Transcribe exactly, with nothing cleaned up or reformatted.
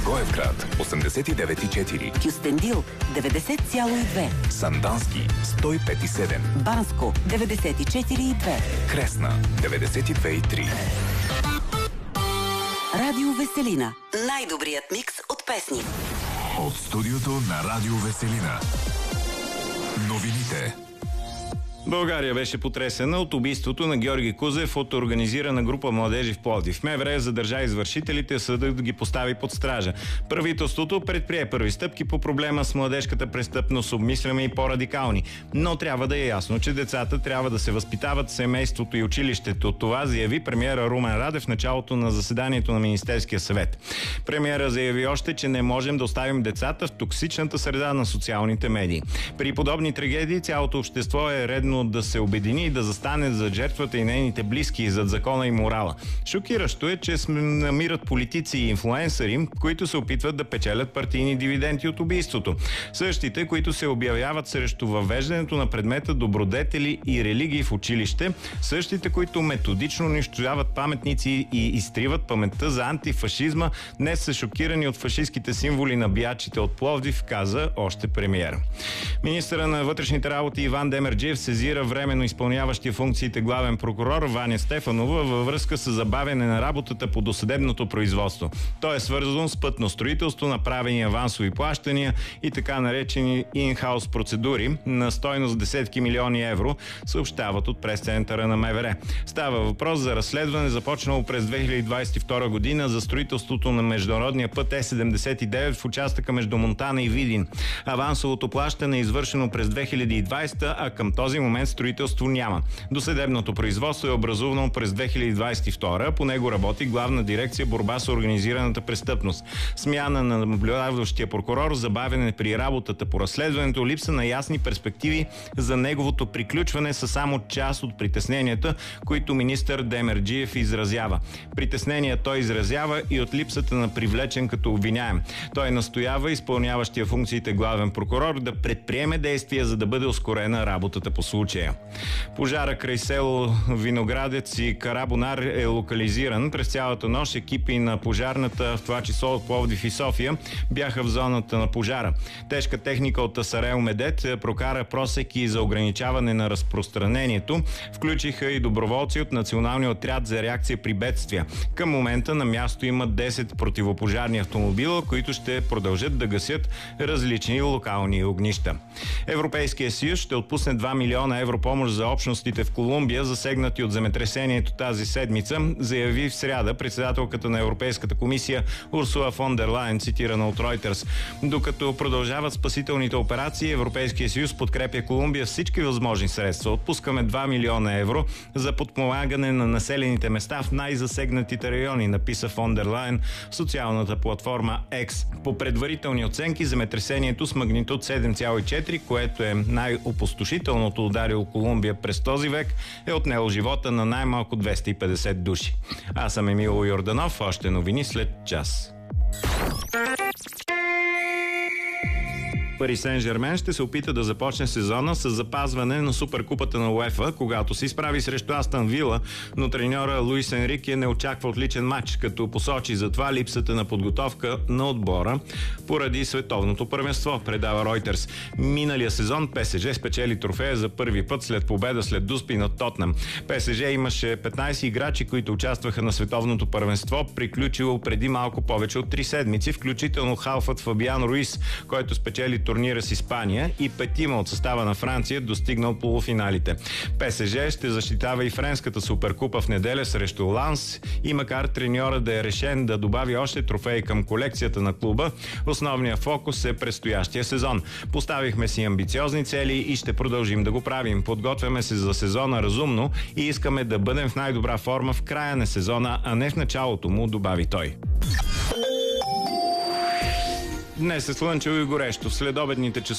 Благоевград осемдесет и девет и четири, Кюстендил деветдесет цяло и две, Сандански сто и пет и седем, Банско деветдесет и четири и две, Кресна деветдесет и две и три. Радио Веселина. Най-добрият микс от песни. От студиото на Радио Веселина. Новините. България беше потресена от убийството на Георги Кузев от организирана група младежи в Пловдив. МВР задържа извършителите, съдът ги постави под стража. Правителството предприе първи стъпки по проблема с младежката престъпност, обмисляме и по-радикални. Но трябва да е ясно, че децата трябва да се възпитават в семейството и училището. Това заяви премиера Румен Радев в началото на заседанието на Министерския съвет. Премиера заяви още, че не можем да оставим децата в токсичната среда на социалните медии. При подобни трагедии цялото общество е редно да се обедини и да застане зад жертвата и нейните близки, зад закона и морала. Шокиращо е, че намират политици и инфлуенсъри, които се опитват да печелят партийни дивиденти от убийството. Същите, които се обявяват срещу въвеждането на предмета добродетели и религии в училище, същите, които методично унищожават паметници и изтриват паметта за антифашизма, днес са шокирани от фашистските символи на биячите от Пловдив, каза още премиер. Министъра на вътрешните работи Иван Демерджиев сезира временно изпълняващия функциите главен прокурор Ваня Стефанова във връзка с забавяне на работата по досъдебното производство. То е свързано с пътно строителство, направени авансови плащания и така наречени ин-хаус процедури на стойност десетки милиони евро, съобщават от прес-центъра на МВР. Става въпрос за разследване, започнало през две хиляди двадесет и втора година за строителството на международния път Е седемдесет и девет в участъка между Монтана и Видин. Авансовото плащане е извършено през две хиляди и двадесета, а към този момент строителство няма. Досъдебното производство е образувано през две хиляди двадесет и втора. По него работи Главна дирекция борба с организираната престъпност. Смяна на наблюдаващия прокурор, забавяне при работата по разследването, липса на ясни перспективи за неговото приключване са само част от притесненията, които министър Демерджиев изразява. Притеснения той изразява и от липсата на привлечен като обвиняем. Той настоява изпълняващия функциите главен прокурор да предприеме действия, за да бъде ускорена работата по случая. Пожара край село Виноградец и Карабонар е локализиран. През цялата нощ екипи на пожарната, в това число от Пловдив и София, бяха в зоната на пожара. Тежка техника от Асарел Медет прокара просеки за ограничаване на разпространението. Включиха и доброволци от Националния отряд за реакция при бедствия. Към момента на място има десет противопожарни автомобила, които ще продължат да гасят различни локални огнища. Европейския съюз ще отпусне два милиона евро помощ за общностите в Колумбия, засегнати от земетресението тази седмица, заяви в сряда председателката на Европейската комисия Урсула фон дер Лайен, цитирана от Reuters. Докато продължават спасителните операции, Европейския съюз подкрепя Колумбия всички възможни средства. Отпускаме два милиона евро за подпомагане на населените места в най-засегнатите райони, написа фон дер Лайен в социалната платформа X. По предварителни оценки, земетресението с магнитуд седем цяло и четири, което е най-опустошителното ударило Колумбия през този век, е отнело живота на най-малко двеста и петдесет души. Аз съм Емило Йорданов, още новини след час. Пари Сен-Жермен ще се опита да започне сезона с запазване на Суперкупата на УЕФА, когато се изправи срещу Астън Вила, но треньора Луис Енрике не очаква отличен матч, като посочи за това липсата на подготовка на отбора поради световното първенство, предава Reuters. Миналия сезон ПСЖ спечели трофея за първи път след победа след Дуспи над Тотнам. ПСЖ имаше петнадесет играчи, които участваха на световното първенство, приключило преди малко повече от три седмици, включително халфът Фабиан Руис, който спечели турнира с Испания, и петима от състава на Франция достигнал полуфиналите. ПСЖ ще защитава и френската суперкупа в неделя срещу Ланс и макар треньора да е решен да добави още трофеи към колекцията на клуба, основният фокус е предстоящия сезон. Поставихме си амбициозни цели и ще продължим да го правим. Подготвяме се за сезона разумно и искаме да бъдем в най-добра форма в края на сезона, а не в началото му, добави той. Днес е слънчево и горещо. В следобедните часове